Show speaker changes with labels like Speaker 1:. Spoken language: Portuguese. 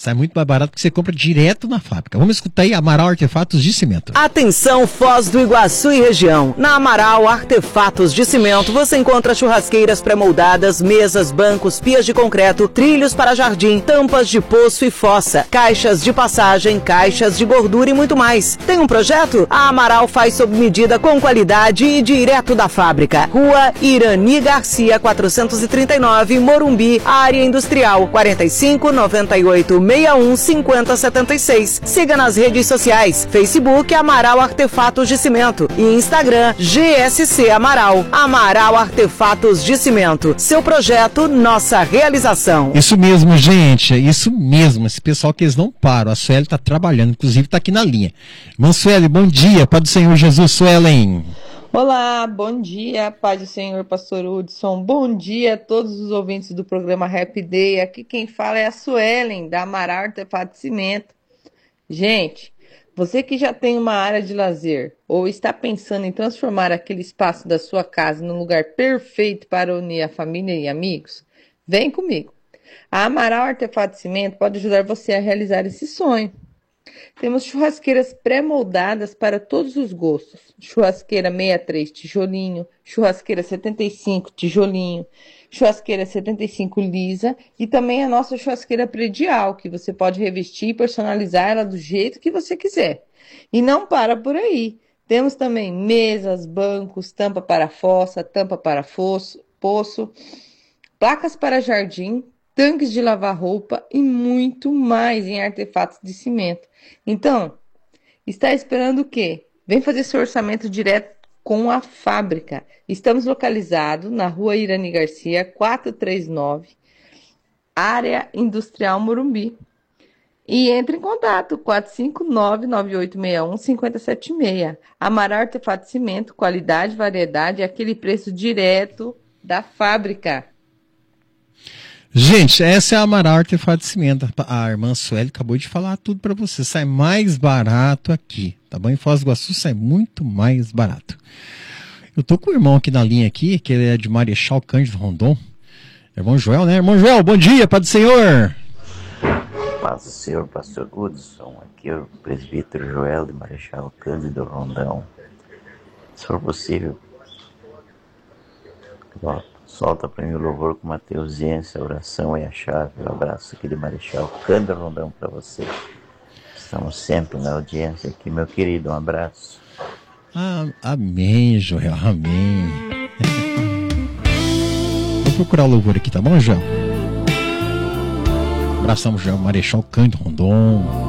Speaker 1: Sai muito mais barato porque você compra direto na fábrica. Vamos escutar aí Amaral Artefatos de Cimento.
Speaker 2: Atenção, Foz do Iguaçu e região. Na Amaral Artefatos de Cimento você encontra churrasqueiras pré-moldadas, mesas, bancos, pias de concreto, trilhos para jardim, tampas de poço e fossa, caixas de passagem, caixas de gordura e muito mais. Tem um projeto? A Amaral faz sob medida com qualidade e direto da fábrica. Rua Irani Garcia 439, Morumbi, área industrial 45 98 61 50 76. Siga nas redes sociais, Facebook Amaral Artefatos de Cimento e Instagram GSC Amaral. Amaral Artefatos de Cimento. Seu projeto, nossa realização.
Speaker 1: Isso mesmo, gente, isso mesmo. Esse pessoal que eles não param. A Sueli está trabalhando, inclusive está aqui na linha. Irmã Sueli, bom dia, Pai do Senhor Jesus, Suelen.
Speaker 3: Olá, bom dia, Pai do Senhor, Pastor Hudson. Bom dia a todos os ouvintes do programa Happy Day. Aqui quem fala é a Suelen, da Amaral Artefato de Cimento. Gente, você que já tem uma área de lazer ou está pensando em transformar aquele espaço da sua casa num lugar perfeito para unir a família e amigos, vem comigo. A Amaral Artefato de Cimento pode ajudar você a realizar esse sonho. Temos churrasqueiras pré-moldadas para todos os gostos. Churrasqueira 63 tijolinho, churrasqueira 75 tijolinho, churrasqueira 75 lisa e também a nossa churrasqueira predial, que você pode revestir e personalizar ela do jeito que você quiser. E não para por aí. Temos também mesas, bancos, tampa para fossa, tampa para poço, placas para jardim, tanques de lavar roupa e muito mais em artefatos de cimento. Então, está esperando o quê? Vem fazer seu orçamento direto com a fábrica. Estamos localizados na Rua Irani Garcia, 439, área industrial Morumbi. E entre em contato, 459-9861-5076. Amaral Artefato de Cimento, qualidade, variedade e aquele preço direto da fábrica.
Speaker 1: Gente, essa é a Amaral Artefato de Cimento. A irmã Sueli acabou de falar tudo para você. Sai mais barato aqui, tá bom? Em Foz do Iguaçu sai muito mais barato. Eu tô com o irmão aqui na linha aqui, que ele é de Marechal Cândido Rondon. Irmão Joel, né? Irmão Joel, bom dia, Pai do Senhor.
Speaker 4: Paz do Senhor, Pastor Hudson. Aqui é o presbítero Joel de Marechal Cândido Rondon. Se for possível, solta para mim o louvor com Mateusiense, a oração é a chave. Um abraço aqui de Marechal Cândido Rondon para você. Estamos sempre na audiência aqui, meu querido. Um abraço.
Speaker 1: Amém, Joel, amém. Vou procurar o louvor aqui, tá bom, Joel? Abração, Joel, Marechal Cândido Rondon.